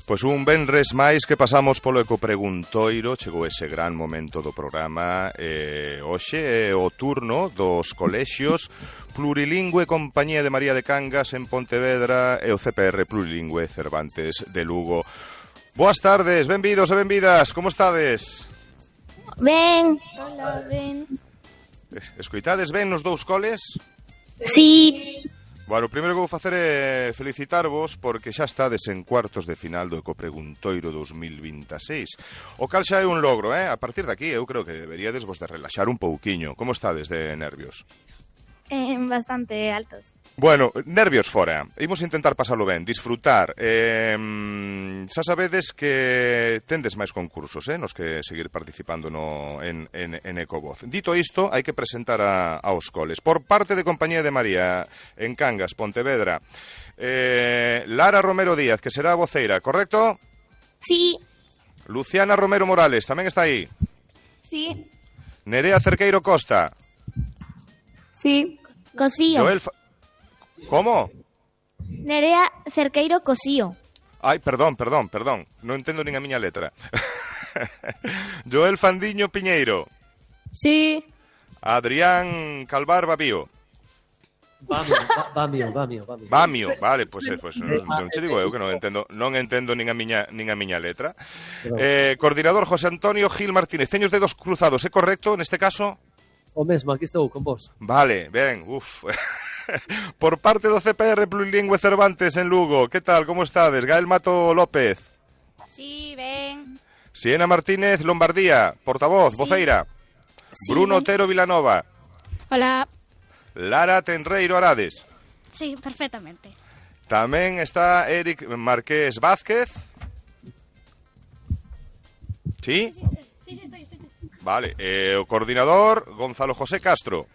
Pois un venres máis que pasamos polo Ecopreguntoiro, chegou ese gran momento do programa. Hoxe é o turno dos colexios Plurilingüe Compañía de María de Cangas en Pontevedra e o CPR Plurilingüe Cervantes de Lugo. Boas tardes, benvidos e benvidas, como estades? Ben. Hola, ben. Escoitades ben nos dous coles? Sí. Bueno, o primeiro que vou facer é felicitarvos porque xa estades en cuartos de final do Ecopreguntoiro 2026. O cal xa é un logro, A partir de aquí eu creo que deberíades vos de relaxar un pouquiño. Como estades de nervios? Bastante altos. Bueno, nervios fora. Imos intentar pasalo ben, disfrutar. Xa sabedes que tendes máis concursos, nos que seguir participando en Ecovoz. Dito isto, hai que presentar aos coles. Por parte de Compañía de María, en Cangas, Pontevedra, Lara Romero Díaz, que será a voceira, correcto? Sí. Luciana Romero Morales, tamén está aí. Sí. Nerea Cerqueiro Costa. Sí. Cosío. Como? Nerea Cerqueiro Cosío. Ai, perdón, non entendo nin a miña letra. Joel Fandiño Piñeiro. Sí. Adrián Calvar Babío. Bamio, vale, pues non che digo eu que non entendo nin a miña letra. Coordinador José Antonio Gil Martínez. Teño os dedos cruzados, é correcto neste caso? O mesmo, aquí estou con vos. Vale, ben, Por parte do CPR Plurilingüe Cervantes en Lugo, que tal, como estades? Gael Mato López. Sí, ben. Siena Martínez Lombardía, portavoz, Sí. voceira. Sí, Bruno ben. Otero Vilanova. Hola. Lara Tenreiro Arades. Sí, perfectamente. Tamén está Eric Marqués Vázquez. ¿Sí? Sí, estoy. Vale, o coordinador Gonzalo José Castro.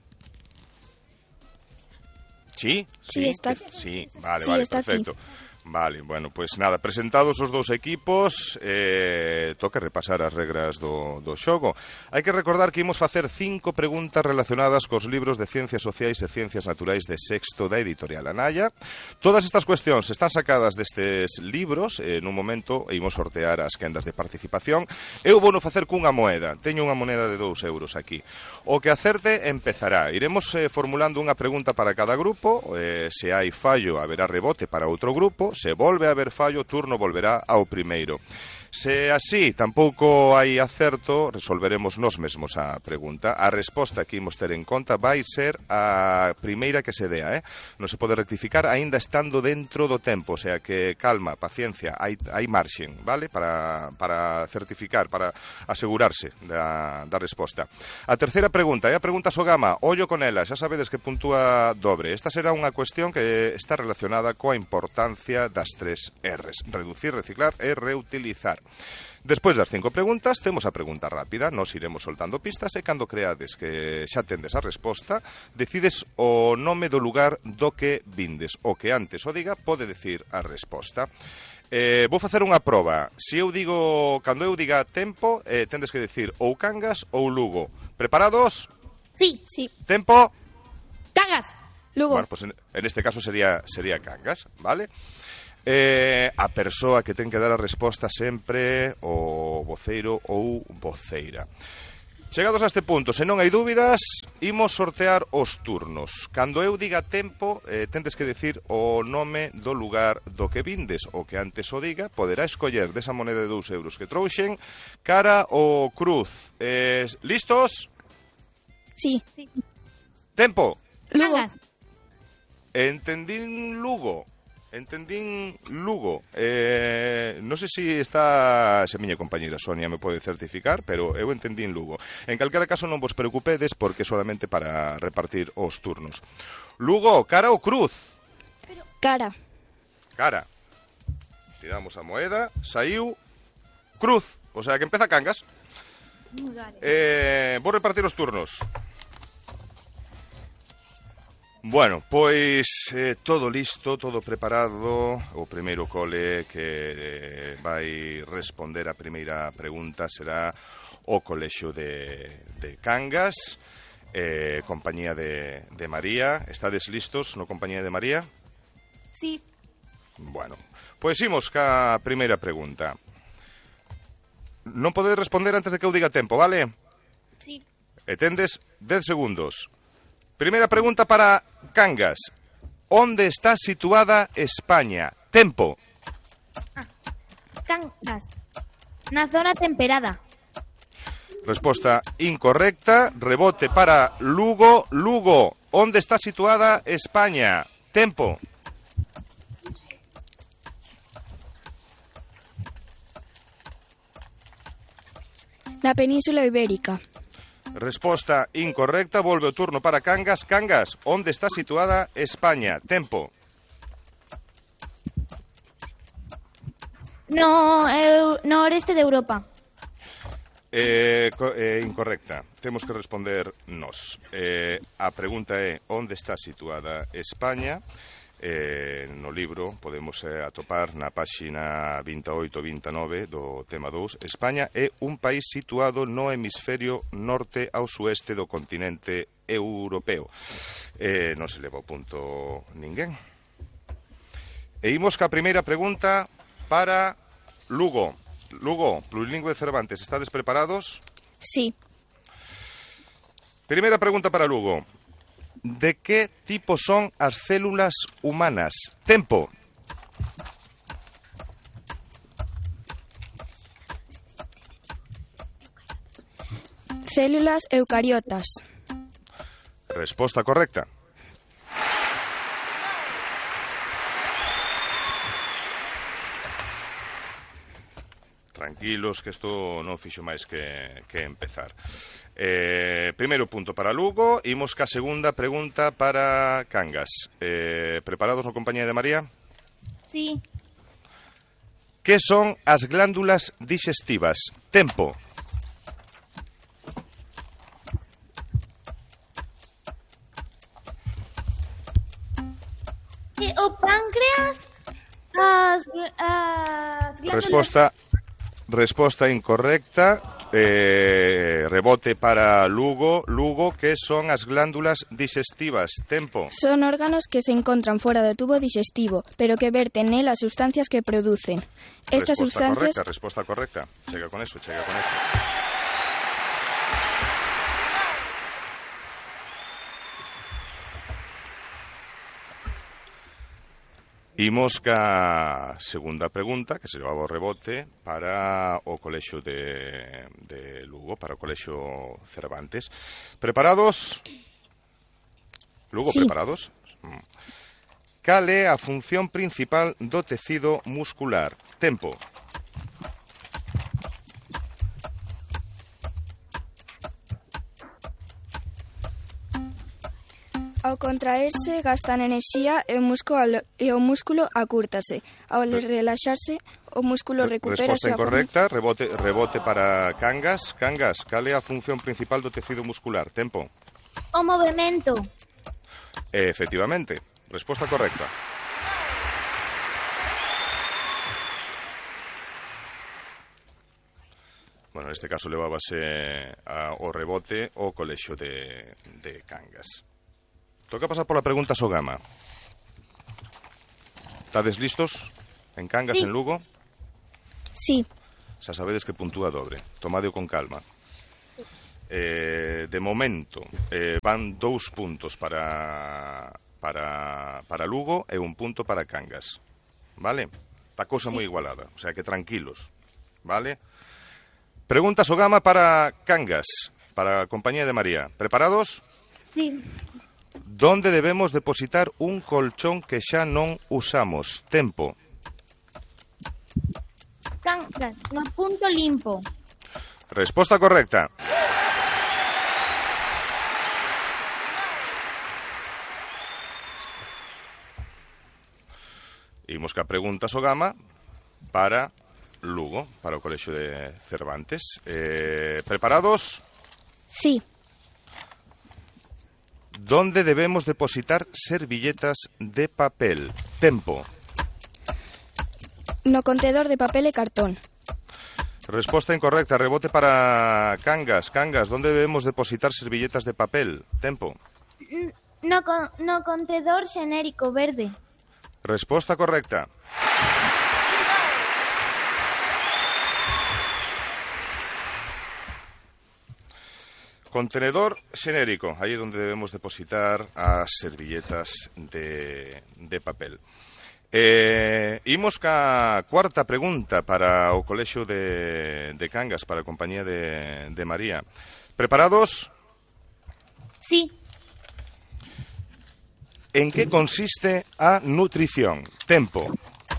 ¿Sí? Sí, está aquí. Sí, vale, Sí, está perfecto. Vale, bueno, pues nada, presentados os dous equipos, toca repasar as regras do xogo. Hai que recordar que imos facer 5 preguntas relacionadas cos libros de Ciencias Sociais e Ciencias Naturais de sexto da editorial Anaya. Todas estas cuestións están sacadas destes libros, nun momento imos sortear as quendas de participación. Eu vou no facer cunha moeda, teño unha moneda de 2 euros aquí. O que acerte empezará. Iremos formulando unha pregunta para cada grupo, se hai fallo haberá rebote para outro grupo. Se volve a haber fallo, o turno volverá ao primeiro. Se así tampouco hai acerto, resolveremos nós mesmos a pregunta. A resposta que imos ter en conta vai ser a primeira que se dea, Non se pode rectificar aínda estando dentro do tempo, o sea que calma, paciencia, hai marxen, vale? Para certificar, para asegurarse da resposta. A terceira pregunta é a pregunta Sogama, ollo con ela, xa sabedes que puntúa dobre. Esta será unha cuestión que está relacionada coa importancia das 3 R's: reducir, reciclar e reutilizar. Despois das 5 preguntas, temos a pregunta rápida. Nos iremos soltando pistas e cando creades que xa tendes a resposta, decides o nome do lugar do que vindes. O que antes o diga pode decir a resposta. Vou facer unha proba. Cando eu diga tempo, tendes que decir ou Cangas ou Lugo. Preparados? Sí. Tempo? Cangas. Lugo. Bueno, pues en este caso sería Cangas, vale? A persoa que ten que dar a resposta sempre o voceiro ou voceira. Chegados a este punto, se non hai dúbidas, imos sortear os turnos. Cando eu diga tempo, tendes que decir o nome do lugar do que vindes. O que antes o diga, poderá escoller desa moneda de 2 euros que trouxen cara ou cruz. Listos? Sí. Tempo. Lugo. Cangas. Entendín Lugo. Non sei se a miña compañera Sonia me pode certificar, pero eu entendín Lugo. En calquera caso non vos preocupedes porque solamente para repartir os turnos. Lugo, cara ou cruz? Cara. Cara. Tiramos a moeda, saiu cruz, o sea que empeza Cangas. Vou repartir os turnos. Bueno, pois todo listo, todo preparado. O primeiro cole que vai responder a primeira pregunta será o Colexio de Cangas, Compañía de María. Estades listos no Compañía de María? Sí. Bueno, Pois imos ca primeira pregunta. Non podedes responder antes de que eu diga tempo, vale? Sí. E tendes 10 segundos. Primeira pregunta para Cangas. Onde está situada España? Tempo. Cangas. Na zona temperada. Resposta incorrecta. Rebote para Lugo. Lugo. Onde está situada España? Tempo. Na Península Ibérica. Resposta incorrecta. Volve o turno para Cangas. Cangas. Onde está situada España? Tempo. No oeste de Europa. Incorrecta. Temos que responder nós. A pregunta é onde está situada España. No libro podemos atopar na páxina 28-29 do tema 2. España é un país situado no hemisferio norte ao sueste do continente europeo. Non se leva o punto ninguén. E imos ca primeira pregunta para Lugo. Lugo, plurilingüe de Cervantes, ¿estades preparados? Sí. Primeira pregunta para Lugo. De que tipo son as células humanas? Tempo. Células eucariotas. Resposta correcta. Tranquilos, que isto non fixo máis que empezar. Primeiro punto para Lugo. Imos ca segunda pregunta para Cangas. Preparados na compañía de María? Sí. Que son as glándulas digestivas? Tempo. O páncreas, as glándulas... Resposta incorrecta. Rebote para Lugo. Lugo, que son as glándulas digestivas? Tempo. Son órganos que se encontran fora do tubo digestivo, pero que verten nel as sustancias que producen. Estas sustancias... Resposta correcta. Chega con eso. Imos ca segunda pregunta, que se levaba o rebote para o colexio de Lugo, para o colexio Cervantes. Preparados? Lugo, sí. Preparados? Cal é a función principal do tecido muscular? Tempo. Ao contraerse, gastan enerxía e o músculo acúrtase. Ao relaxarse, o músculo recupera a súa Resposta incorrecta. Rebote para Cangas. Cangas, cal é a función principal do tecido muscular? Tempo. O movemento. Efectivamente. Resposta correcta. Bueno, neste caso levábase o rebote o colexio de Cangas. Toca pasar pola pregunta Sogama. Estades listos? En Cangas, sí. En Lugo? Sí. Xa sabedes que puntúa dobre. Tomadeo con calma. De momento, van 2 puntos para Lugo e 1 punto para Cangas. Vale? Está cousa moi igualada. O sea que tranquilos. Vale? Pregunta Sogama para Cangas, para a compañía de María. Preparados? Sí. Donde debemos depositar un colchón que xa non usamos? Tempo. Cangas, no punto limpo. Resposta correcta. Imos ca pregunta Sogama para Lugo, para o colexio de Cervantes. Preparados? Sí. Donde debemos depositar servilletas de papel? Tempo. No contedor de papel e cartón. Resposta incorrecta. Rebote para Cangas. Cangas, donde debemos depositar servilletas de papel? Tempo. No contedor xenérico verde. Resposta correcta. Contenedor xenérico, aí é onde debemos depositar as servilletas de papel. Imos ca cuarta pregunta para o Colexio de Cangas, para a compañía de María. Preparados? Sí. En que consiste a nutrición? Tempo.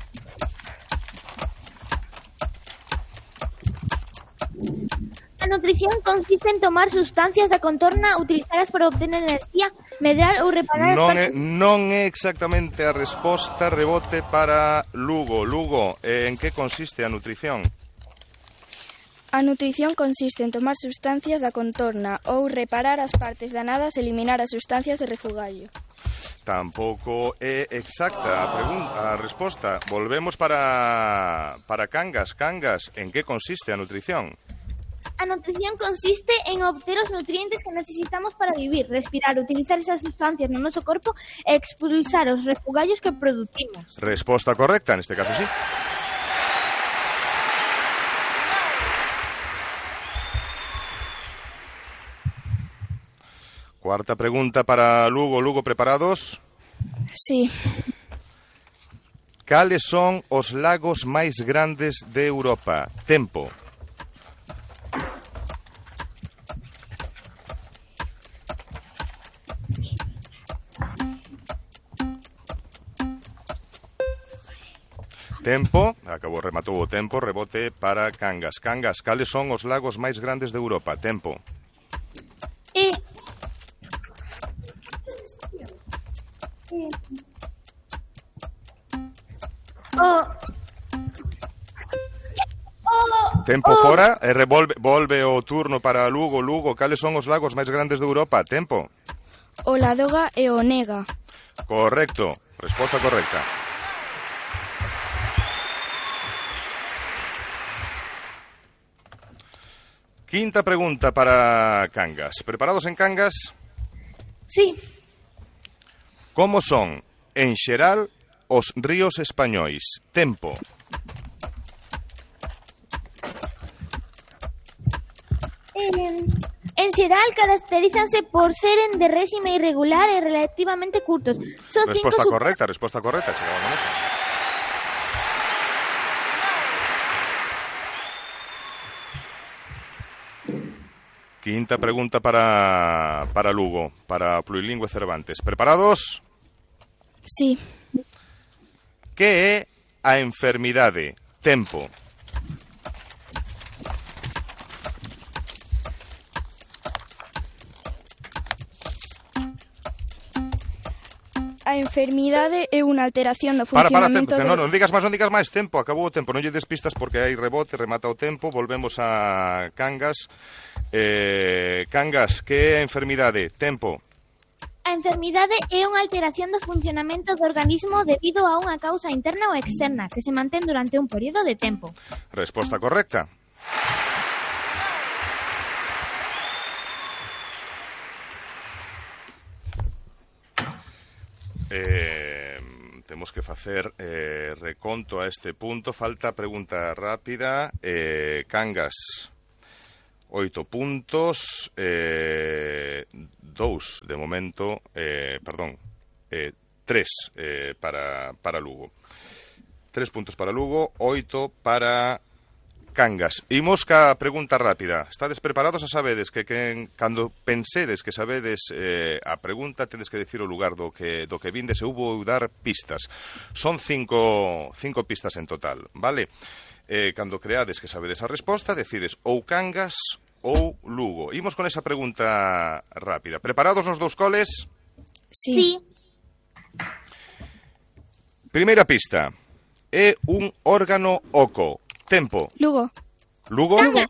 A nutrición consiste en tomar sustancias da contorna, utilizadas para obtener enerxía, medrar ou reparar as partes... Non é exactamente a resposta, rebote para Lugo. Lugo, en que consiste a nutrición? A nutrición consiste en tomar sustancias da contorna ou reparar as partes danadas e eliminar as sustancias de refugallo. Tampouco é exacta a resposta. Volvemos para Cangas. Cangas, en que consiste a nutrición? A nutrición consiste en obter os nutrientes que necesitamos para vivir, respirar, utilizar esas sustancias no noso corpo e expulsar os refugallos que producimos. Resposta correcta, neste caso sí. Cuarta pregunta para Lugo. Lugo, preparados? Sí. Cales son os lagos máis grandes de Europa? Tempo. Tempo, rematou o tempo, rebote para Cangas. Cangas, cales son os lagos máis grandes de Europa? Tempo. Tempo fora, e volve o turno para Lugo. Lugo, cales son os lagos máis grandes de Europa? Tempo. O Ladoga e o Nega. Correcto, resposta correcta. Quinta pregunta para Cangas. ¿Preparados en Cangas? Sí. Como son, en xeral, os ríos españois? Tempo. En xeral, caracterízanse por seren de réxime irregular e relativamente curtos. Resposta correcta, resposta correcta. Chegábamos. Quinta pregunta para Lugo, para Plurilingüe Cervantes. ¿Preparados? Sí. Que é a enfermidade? Tempo. A enfermidade é unha alteración do funcionamento... Tempo. Non digas máis, tempo, acabou o tempo. Non lle des pistas porque hai rebote, remata o tempo. Volvemos a Cangas. Cangas, que é a enfermidade? Tempo. A enfermidade é unha alteración do funcionamento do organismo debido a unha causa interna ou externa que se mantén durante un período de tempo. Resposta correcta. Temos que facer reconto a este punto. Falta pregunta rápida. Cangas, 8 puntos, 2 de momento, 3 para Lugo. 3 puntos para Lugo, 8 para Cangas. Imos ca pregunta rápida. Estades preparados? A sabedes que cando pensedes que sabedes a pregunta, tedes que decir o lugar do que vindes, e hubo dar pistas. Son 5 pistas en total, vale? Cando creades que sabedes a resposta, decides ou Cangas ou Lugo. Imos con esa pregunta rápida. Preparados nos dous coles? Sí. Primeira pista. É un órgano oco. Tempo. Lugo. Lugo? Cangas.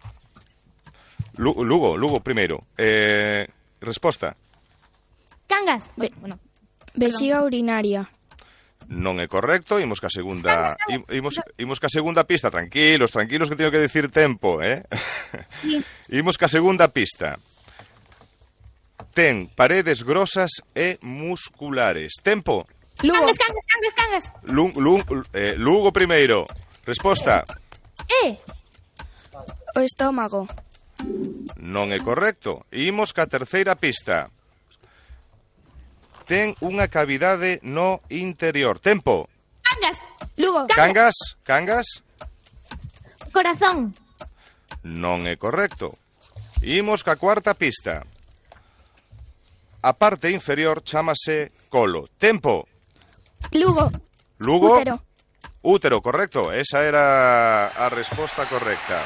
Lugo primeiro. Resposta. Cangas. Vexiga urinaria. Non é correcto, imos ca segunda pista, tranquilos que teño que decir tempo, Sí. Imos ca segunda pista. Ten paredes grosas e musculares. Tempo. Lugo. Cangas. Lugo primeiro. Resposta. O estómago. Non é correcto. Imos ca terceira pista. Ten unha cavidade no interior. Tempo. Lugo. Cangas. Corazón. Non é correcto. Imos ca cuarta pista. A parte inferior chámase colo. Tempo. Lugo. Lugo. Útero, correcto. Esa era a resposta correcta.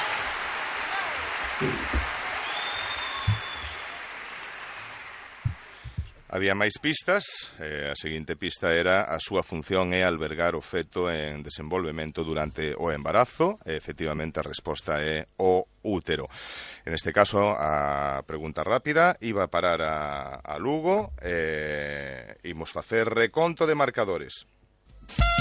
Había máis pistas. A seguinte pista era: a súa función é albergar o feto en desenvolvemento durante o embarazo. Efectivamente, a resposta é o útero. En este caso, a pregunta rápida iba a parar a Lugo. Imos facer reconto de marcadores.